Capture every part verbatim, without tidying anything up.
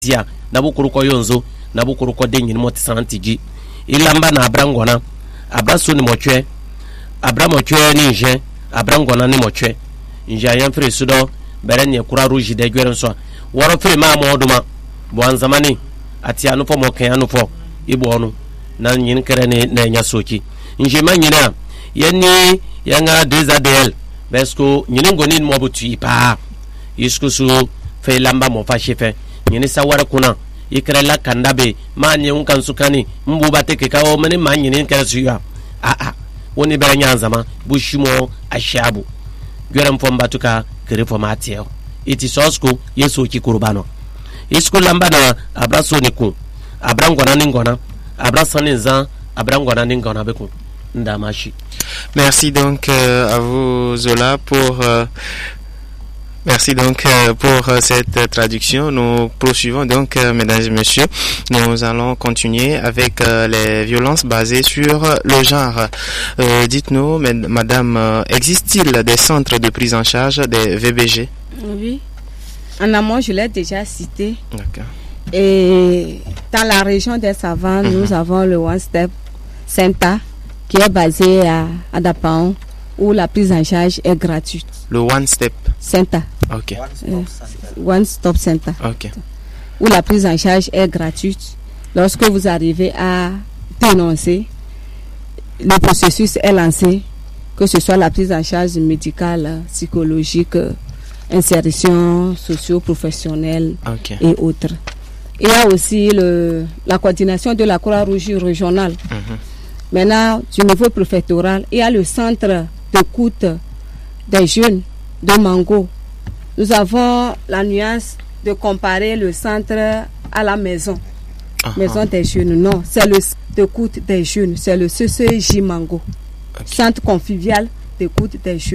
tia na bukuru ko yonzo na bukuru ko denyin moti santiji ilamba na abrangona abraso ni mochwe abramochwe ni nje abrangona ni mochwe nje ayan fere sudo berenya kura rouge de gweren so woro fere ma moduma bo zamani ati anu fo mo kan anu fo ibo onu na nyin kere ne na nya soki nje ma nyina yenni yanga dezadel besko nyinin gonin mo butu ipa iskusu fe lamba mo fa shefe nyini sawara kuna ikrela kandabe ma nyin kan sukani mbuba teke kawo mani ma nyinin kere suya a a woni bere nyanzama bushimo ashabu gwerem fomba tuka kere formatio iti sosku yeso ki kurbano isku lamba na abraso niku abrangona ningona abrasani zan abrangona ningona beku ndamashi. Merci donc euh, à vous Zola pour euh, merci donc euh, pour euh, cette traduction. Nous poursuivons donc euh, mesdames et messieurs, nous allons continuer avec euh, les violences basées sur euh, le genre. Euh, dites-nous madame, euh, existe-t-il des centres de prise en charge des V B G? Oui. En amont, je l'ai déjà cité. D'accord. Et dans la région des Savanes, mm-hmm. nous avons le One Step Center qui est basé à Adapaon, où la prise en charge est gratuite. Le One Step Center. Ok. Euh, One Stop Center. Ok. Où la prise en charge est gratuite. Lorsque vous arrivez à dénoncer, le processus est lancé, que ce soit la prise en charge médicale, psychologique, insertion socio-professionnelle okay. et autres. Il y a aussi le, la coordination de la Croix-Rouge régionale. Mm-hmm. Maintenant, du niveau préfectoral, il y a le centre d'écoute des jeunes de Mango. Nous avons la nuance de comparer le centre à la maison. Uh-huh. Maison des jeunes, non, c'est le centre d'écoute des jeunes, c'est le C C J Mango. Okay. Centre convivial d'écoute des jeunes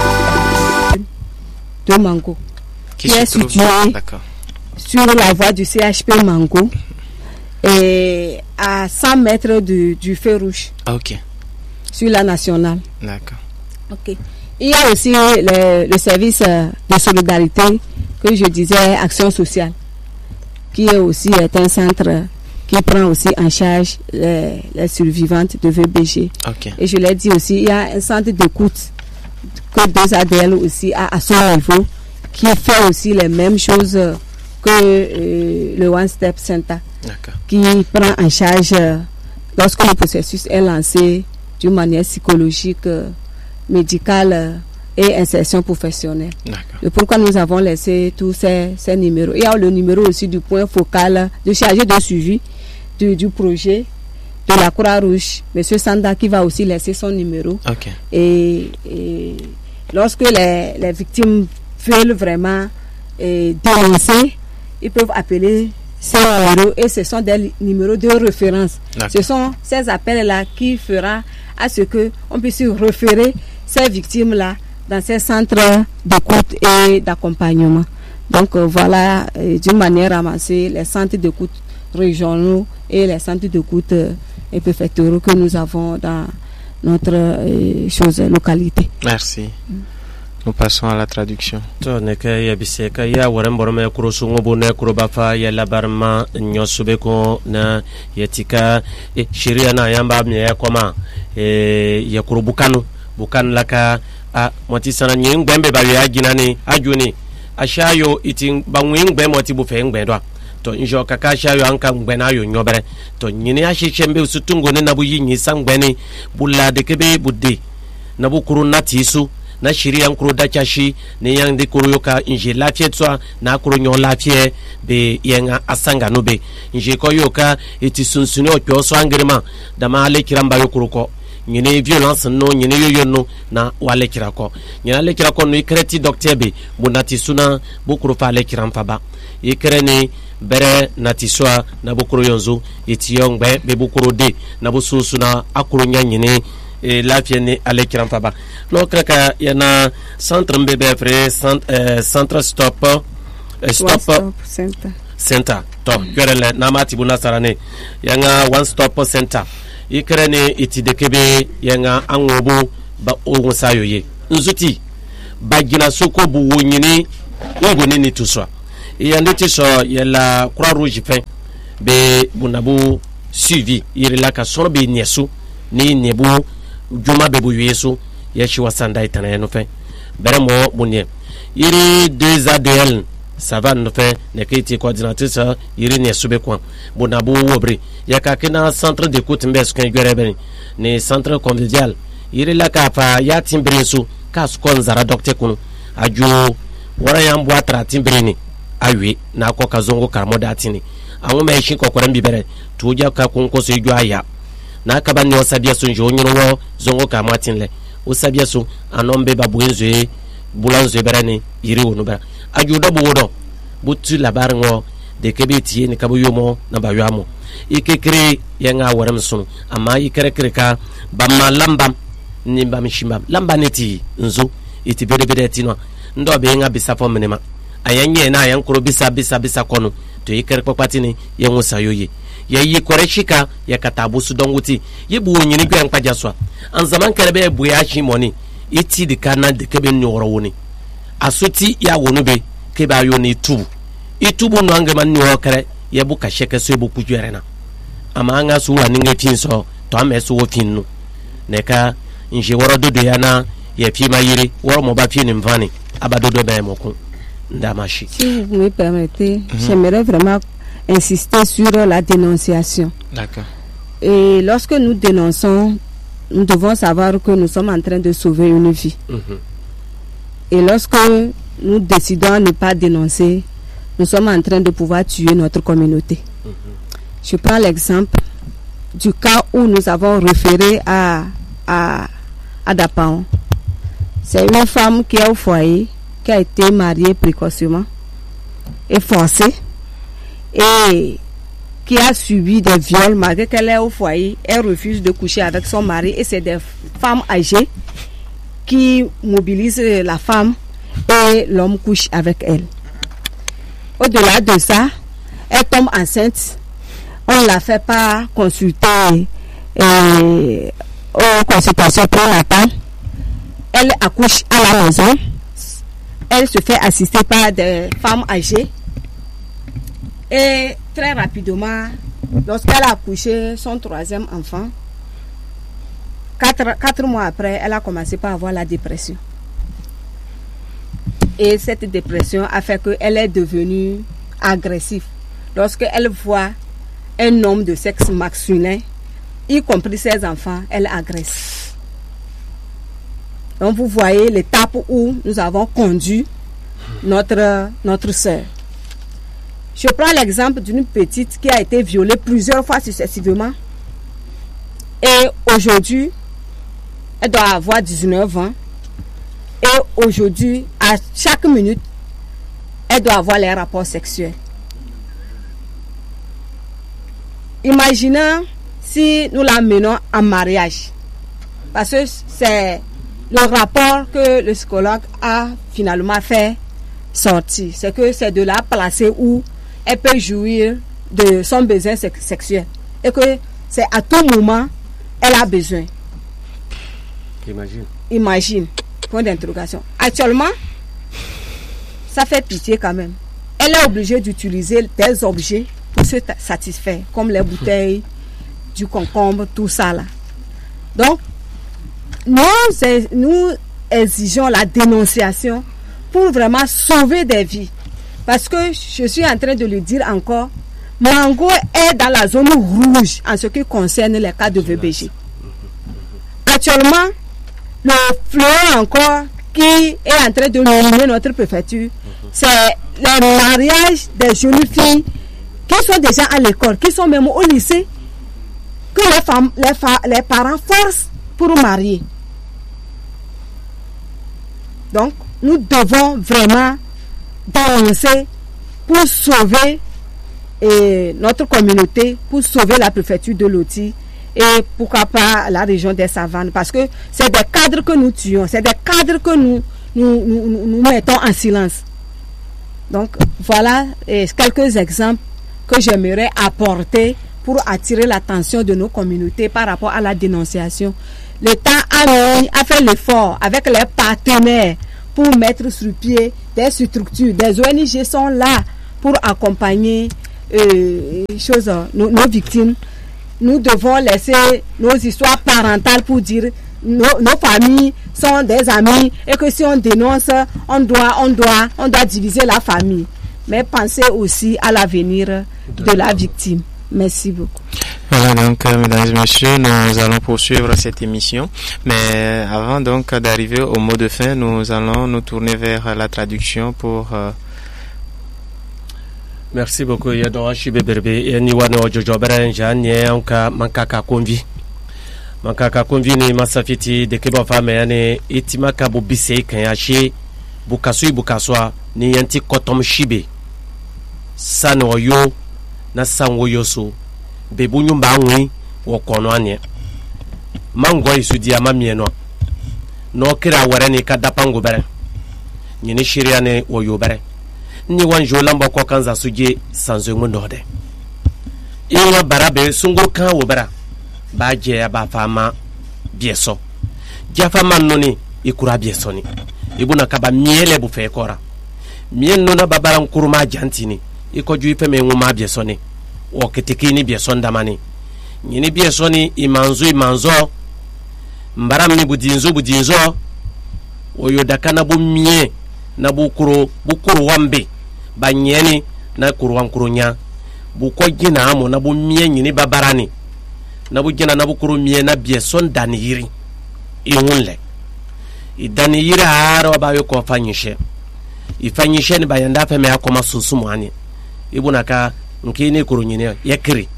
de Mango. Qui, qui est situé sur la voie du C H P Mango. Et à cent mètres du, du feu rouge. Ok. Sur la nationale. D'accord. Ok. Il y a aussi le, le service de solidarité que je disais, Action Sociale, qui est aussi est un centre qui prend aussi en charge les, les survivantes de V B G. Ok. Et je l'ai dit aussi, il y a un centre d'écoute que deux A D L aussi à, à son niveau, qui fait aussi les mêmes choses que euh, le One Step Center. D'accord. Qui prend en charge euh, lorsque le processus est lancé d'une manière psychologique, euh, médicale euh, et insertion professionnelle. D'accord. Et pourquoi nous avons laissé tous ces, ces numéros. Il y a le numéro aussi du point focal de chargé de suivi du, du projet de la Croix-Rouge, M. Sanda, qui va aussi laisser son numéro. Okay. Et, et lorsque les, les victimes veulent vraiment et, dénoncer, ils peuvent appeler ces numéros et ce sont des numéros de référence. D'accord. Ce sont ces appels-là qui feront à ce qu'on puisse référer ces victimes-là dans ces centres d'écoute et d'accompagnement. Donc euh, voilà, euh, d'une manière ramassée, les centres d'écoute régionaux et les centres d'écoute euh, et préfectoraux que nous avons dans notre euh, chose, localité. Merci. Mm. Nous passons à la traduction. To ne ka ya bise ka ya waran borme kuro sungo bo ne kuro bafa ya labarma nyosube ko na yetika e shiria na yamba me ya koma e ya kuro bukanu bukan laka a moti sana nyin gbembe ba ya ginani ajuni ashayo itin banwin gbe moti bu fe ngbe do to njo kaka ashayo anka ngbe na yo nyobere to nyini ashishembe usutungo ne nabu yinyi sangbeni bulla de kebe budde nabu kuro natisu na shiriyan kuro da chashi ne yang de kuro yoka nje lafie tsoa na kuro nyon lafie be yenga asanga no be nje ko yoka eti sunsuni o kyo so angrema da ma le kiramba yokuro ko nyine violence no nyine yoyo no na wale kirako nyina le kirako no ikreti docteur be bunati suna bukuro fa le kiramfa ba ikreni bere natiswa na bukuro yonzo eti yongbe be bukuro de na bususuna akuro nyanyine et la fienne à l'écran faba no kaka yana centre mbebe frère centre euh, centre stop euh, stop, stop center center to kerele namati buna sarane yanga one stop center ikrene iti dekebe yanga anwobo ba ogun sayoye nzuti bagina soko bu wonyini ngoni ni tuswa et en était sur la croix rouge fin be bunabu suivi il la ka son be niesu ni nebu juma be bu yesu ya shi wasanda itana no fin bere mo bunye iri deux A D L ça va no fin ne kiti coordinatrice iri niesu be kwa bunabu wobri ya ka kina centre d'écoute mbes kan gwerebe ni centre convivial iri la ka fa ya timbresu ka skon zara docteur kunu ajo wara yambo atra timbrini awi na ko kazongo karmo datini awon me shin kokore mbibere tuja ka kunko so ijo aya na ka banni osabia so njo nyuro zongo ka matinle osabia so anombe babuenzo bulanzo berani iri wonu ba ajo do bodo butu labar ngo de kebeti ni kabo yomo na bayamo ikekere yenga waram sun ama ikere kreka bamma lambam ni bamshimba lamba neti nzo iti bere bere tino ndo be nga bisa fo menema ayanye na yankuro bisa bisa bisa kono to ikere kpakpati ni yenwu sayoye ye yi kore shika ya katabu su donguti yibu nyini gwa nkpaja so an zaman kerebe bu ya shi moni iti de kana de kebe nyoro woni asuti ya wonu be kebe ayo ni tubu itubu no anga man nyoro kare ye bu ka sheke so bu kujere na ama anga su wa ninge tinso to ameso wo finnu neka nje woro dodo ya na ye fi mayire woro mo ba fi ni mvani abadodo be moko ndamashi. Si vous me permettez, mm-hmm. j'aimerais vraiment insister sur la dénonciation. D'accord. Et lorsque nous dénonçons, nous devons savoir que nous sommes en train de sauver une vie. Mm-hmm. Et lorsque nous décidons de ne pas dénoncer, nous sommes en train de pouvoir tuer notre communauté. Mm-hmm. Je prends l'exemple du cas où nous avons référé à, à, à Dapaon. C'est une femme qui est au foyer, qui a été mariée précocement et forcée et qui a subi des viols malgré qu'elle est au foyer. Elle refuse de coucher avec son mari et c'est des femmes âgées qui mobilisent la femme et l'homme couche avec elle. Au-delà de ça, elle tombe enceinte. On ne la fait pas consulter euh, aux consultations prénatales. Elle accouche à la maison. Elle se fait assister par des femmes âgées. Et très rapidement, lorsqu'elle a accouché son troisième enfant, quatre, quatre mois après, elle a commencé par avoir la dépression. Et cette dépression a fait qu'elle est devenue agressive. Lorsqu'elle voit un homme de sexe masculin, y compris ses enfants, elle agresse. Donc vous voyez l'étape où nous avons conduit notre, notre sœur. Je prends l'exemple d'une petite qui a été violée plusieurs fois successivement. Et aujourd'hui, elle doit avoir dix-neuf ans. Et aujourd'hui, à chaque minute, elle doit avoir les rapports sexuels. Imaginons si nous la menons en mariage. Parce que c'est le rapport que le psychologue a finalement fait sortir. C'est que c'est de la placer où elle peut jouir de son besoin sexuel. Et que c'est à tout moment, elle a besoin. Imagine. Imagine. Point d'interrogation. Actuellement, ça fait pitié quand même. Elle est obligée d'utiliser des objets pour se satisfaire, comme les bouteilles, du concombre, tout ça là. Donc, nous, nous exigeons la dénonciation pour vraiment sauver des vies. Parce que je suis en train de le dire encore, Mango est dans la zone rouge en ce qui concerne les cas de V B G. Actuellement, le fléau encore qui est en train de ruiner notre préfecture, c'est le mariage des jeunes filles qui sont déjà à l'école, qui sont même au lycée, que les, femmes, les, fa- les parents forcent pour marier. Donc, nous devons vraiment danser pour sauver et, notre communauté, pour sauver la préfecture de Loti et pourquoi pas la région des Savanes. Parce que c'est des cadres que nous tuons, c'est des cadres que nous, nous, nous, nous mettons en silence. Donc, voilà et quelques exemples que j'aimerais apporter pour attirer l'attention de nos communautés par rapport à la dénonciation. L'État a, a fait l'effort avec les partenaires pour mettre sur pied des structures. Des O N G sont là pour accompagner euh, choses, nos, nos victimes. Nous devons laisser nos histoires parentales pour dire nos, nos familles sont des amis et que si on dénonce, on doit, on doit, on doit diviser la famille. Mais pensez aussi à l'avenir de la victime. Merci beaucoup. Voilà donc, euh, mesdames et messieurs, nous allons poursuivre cette émission. Mais avant donc d'arriver au mot de fin, nous allons nous tourner vers la traduction pour... Euh... Merci beaucoup. Il y a donc Chibe Berbe et Niwana Ojojo Berenja, Nyanka Mankaka Konvi. Mankaka Konvi ni Masafiti de Keba Fame, Itimaka Bubise, Kanyashi, Bukasui Bukaswa, ni Yanti Kotom Shibe. Sano yo, na sanwo yoso, bebu nyumba ngwi, wakono anye. Mango isudi ya mamieno. No kira wareni kadapango bere. Nyini shiriane woyo bere. Ni wanjo lamba kwa kanza suje sanzo ngondode. Iwa barabe sungur kan wobera. Baje ya bafama bieso. Jafama noni ikura bieso ni. Ibuna kaba miele bufe kora. Mien nona babara nkuruma jantini. Iko juu ife nguma bieso ni. Wakitikini bieso ndamani. Nyini bieso ni imanzo imanzo. Mbaram ni budinzo budinzo. Oyodaka na bu mie na bukuro bukuro wambe. Banyeni na kuru wankuru nya. Buko jina amo na bu mie nyini babarani. Na bu jina na bukuru mie na bieso ndani yiri. Iunle. Idani yiri haaro wabayo kwa fanyishe. Ifanyishe ni bayanda fe mea koma susumu hani. Ibu naka nkini kuru nyini yakiri.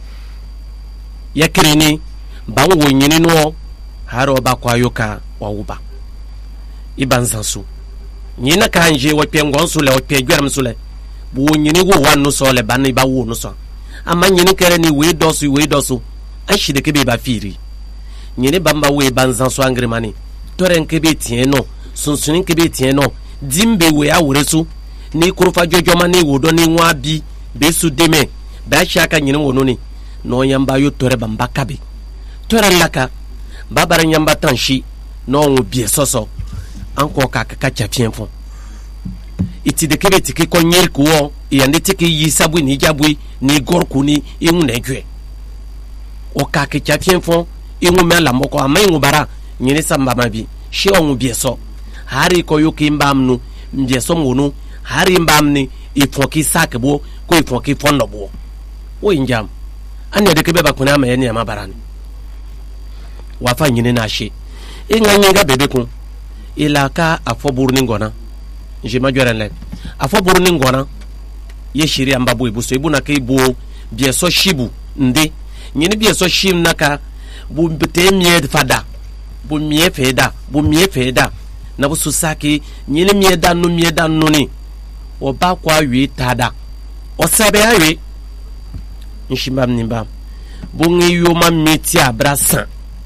Yakiri ni bangu nyini nuo haaro wabakwa yoka wauba. Ibanzansu. Nyina kanje wapye ngonsule wapye gwermsule. Bu nyini wo wanu sole bani ba wo no so. Ama nyini kere ni we dosu we dosu. Anshide kebe ba firi. Nyini bamba we banzansu angremani. Toren kebe tieno, sunsunin kebe tieno. Dimbe we awuresu. Ni kurufa jojoma ni wodo ni nwabi. Besu deme. Ba shaka nyini wono ni. No yamba yo tore bamba kabe. Tore laka. Babara nyamba tanshi. No ngubie soso. Anko kaka kacha fienfo. Iti de kebe tiki konyer kuo. Iyande tiki yisabu ni jabui. Ni gorku ni ingu negwe. O kaka kacha fienfo. Ingu mela moko ama ingu bara. Nyene samba mabi. She ongu bieso. Hari koyoki mbamnu. Mbieso mwunu. Hari mbamni. Ifonki sakebo. Ko ifonki fondobo. O injam. Anya de kebe bakune ama yeni ama barani. Wafa nyene na she. Inga nyinga bebe kun. Ilaka afo burni ngona je majora le afo burni ngona ye shiri ambabu ibuso ibuna ke ibu bieso shibu nde nyini bieso shim naka bu temie fada bu mie feda bu mie feda na bu susaki nyini mie da no mie da no ni o ba kwa wi tada o sebe awe nshimam nimba bu ngi yo ma meti abrasan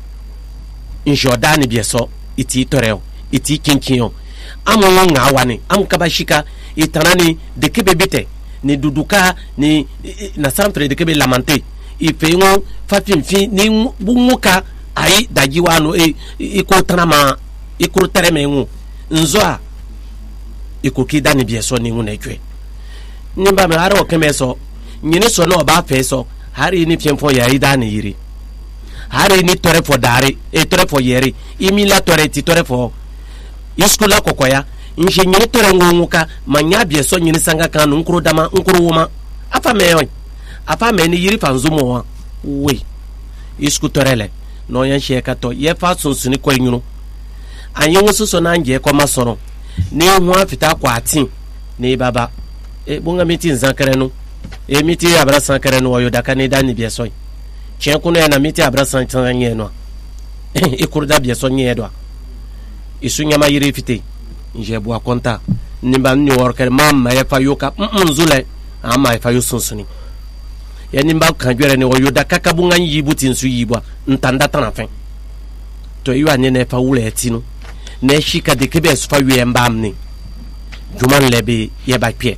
njodani bieso iti toreo iti kinkinyo amu nga wani amu kabashika itanani de kebe bite ni duduka ni na centre de kebe lamante ifengo fafimfi ni bunguka ai dajiwano e iko tanama iko teremengu nzoa iko kidani bieso ni ngunejwe nimba me haro kemeso nyini so no ba feso hari ni fiemfo ya idani yiri hari ni tore fo dare e tore fo yeri imila tore ti tore fo iskula kokoya nje nyini tore ngunguka manya bieso nyini sanga kanu nkuru dama nkuru wuma afa meyo afa me ni yiri fanzumo wa we isku torele no yan sheka to ye fa sunsuni ko nyunu anyenwu suso na nje ko masoro ni hu afita kwa atin ni baba e bunga miti nzankere no e miti abra sankere no yo daka ni dani bieso chen kuno na miti abra sankere nye no e kurda bieso nye do isunyama yiri fite nje bua konta nimba ni worker mamma ya fayoka mzule ama ya fayo sunsuni ya nimba kanjwere ni oyoda kakabunga yibuti nsu yibwa ntanda tanafen to yiwa ne ne fa wule etinu ne shika de kebe su fa wi embamni juman lebe ye bakpie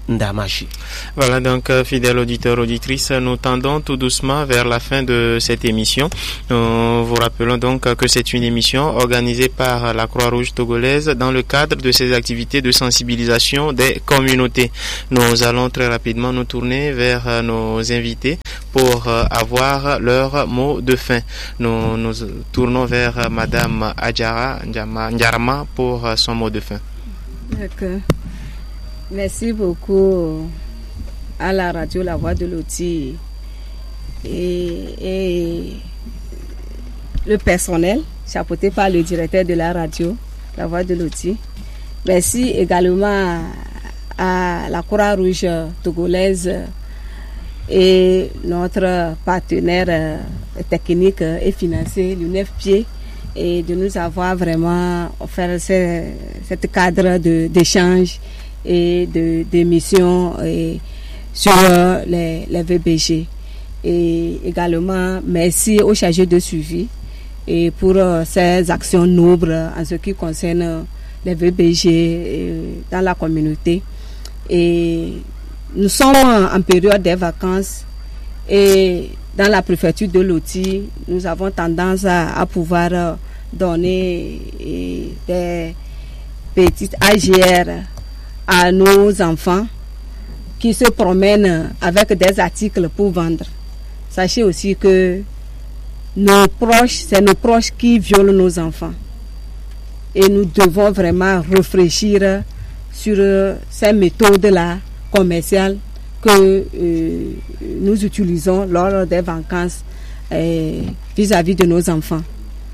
Ndamachi. Voilà donc, euh, fidèles auditeurs, auditrices, nous tendons tout doucement vers la fin de cette émission. Nous vous rappelons donc que c'est une émission organisée par la Croix-Rouge togolaise dans le cadre de ses activités de sensibilisation des communautés. Nous allons très rapidement nous tourner vers nos invités pour avoir leur mot de fin. Nous nous tournons vers Madame Adjara Njarama pour son mot de fin. D'accord. Merci beaucoup à la radio La Voix de Loti et, et le personnel chapeauté par le directeur de la radio La Voix de Loti. Merci également à la Croix-Rouge togolaise et notre partenaire technique et financier, l'U N F P I E, et de nous avoir vraiment offert ce, cette cadre de, d'échange et de d'émissions sur les, les V B G. Et également merci aux chargés de suivi et pour euh, ces actions nobles en ce qui concerne les V B G euh, dans la communauté. Et nous sommes en, en période des vacances et dans la préfecture de Loti, nous avons tendance à, à pouvoir euh, donner et, des petites A G R à nos enfants qui se promènent avec des articles pour vendre. Sachez aussi que nos proches, c'est nos proches qui violent nos enfants. Et nous devons vraiment réfléchir sur ces méthodes-là commerciales que euh, nous utilisons lors des vacances euh, vis-à-vis de nos enfants.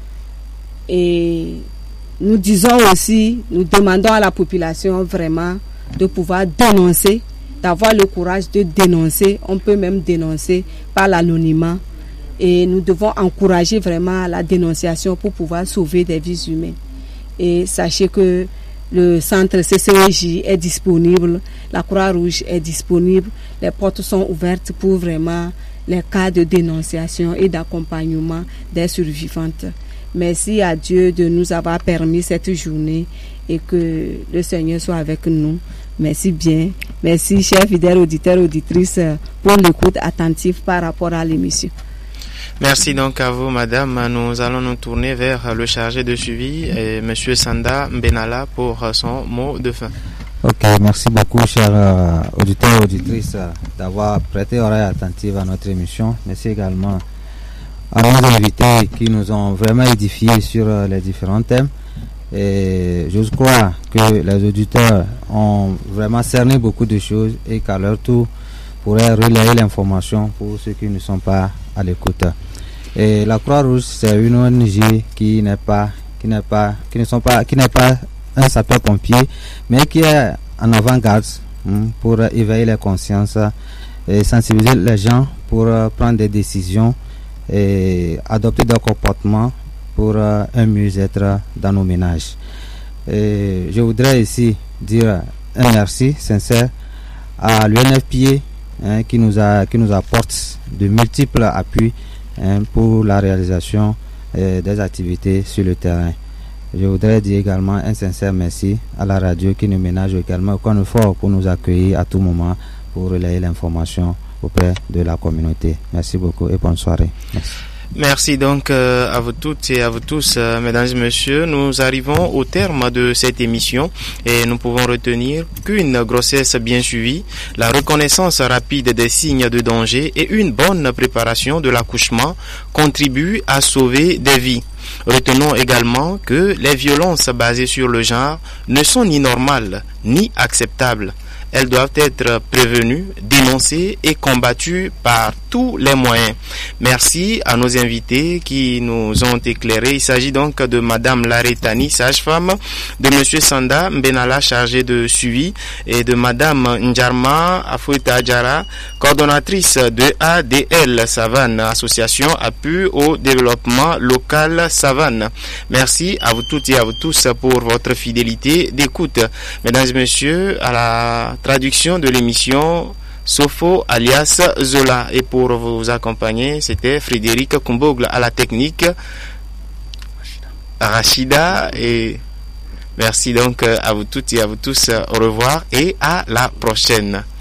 Et nous disons aussi, nous demandons à la population vraiment de pouvoir dénoncer, d'avoir le courage de dénoncer. On peut même dénoncer par l'anonymat. Et nous devons encourager vraiment la dénonciation pour pouvoir sauver des vies humaines. Et sachez que le centre C C O J est disponible, la Croix-Rouge est disponible, les portes sont ouvertes pour vraiment les cas de dénonciation et d'accompagnement des survivantes. Merci à Dieu de nous avoir permis cette journée et que le Seigneur soit avec nous. Merci bien. Merci, chers fidèles auditeurs et auditrices, pour l'écoute attentive par rapport à l'émission. Merci donc à vous, madame. Nous allons nous tourner vers le chargé de suivi, et monsieur Sanda Mbenala, pour son mot de fin. Ok, merci beaucoup, chers euh, auditeurs et auditrices, euh, d'avoir prêté oreille attentive à notre émission. Merci également à nos invités qui nous ont vraiment édifiés sur euh, les différents thèmes. Et je crois que les auditeurs ont vraiment cerné beaucoup de choses et qu'à leur tour pourraient relayer l'information pour ceux qui ne sont pas à l'écoute. Et la Croix-Rouge, c'est une O N G qui n'est pas, qui n'est pas, qui ne sont pas, qui n'est pas un sapeur-pompier, mais qui est en avant-garde hein, pour éveiller les consciences et sensibiliser les gens pour uh, prendre des décisions et adopter des comportements pour uh, un mieux-être dans nos ménages. Et je voudrais ici dire un merci sincère à l'U N F P I E hein, qui nous a, qui nous apporte de multiples appuis hein, pour la réalisation euh, des activités sur le terrain. Je voudrais dire également un sincère merci à la radio qui nous ménage également aucun effort pour nous accueillir à tout moment pour relayer l'information auprès de la communauté. Merci beaucoup et bonne soirée. Merci. Merci donc euh, à vous toutes et à vous tous, euh, mesdames et messieurs. Nous arrivons au terme de cette émission et nous pouvons retenir qu'une grossesse bien suivie, la reconnaissance rapide des signes de danger et une bonne préparation de l'accouchement contribuent à sauver des vies. Retenons également que les violences basées sur le genre ne sont ni normales ni acceptables. Elles doivent être prévenues, dénoncées et combattues par tous les moyens. Merci à nos invités qui nous ont éclairés. Il s'agit donc de Madame Laretani, sage-femme, de Monsieur Sanda Mbenala, chargé de suivi, et de Madame Njarama Afouita Adjara, coordonnatrice de A D L Savane, association appui au développement local Savane. Merci à vous toutes et à vous tous pour votre fidélité d'écoute. Mesdames et messieurs, à la traduction de l'émission Sofo alias Zola, et pour vous accompagner c'était Frédéric Kumbogle à la technique, Rachida et Merci donc à vous toutes et à vous tous. Au revoir et à la prochaine.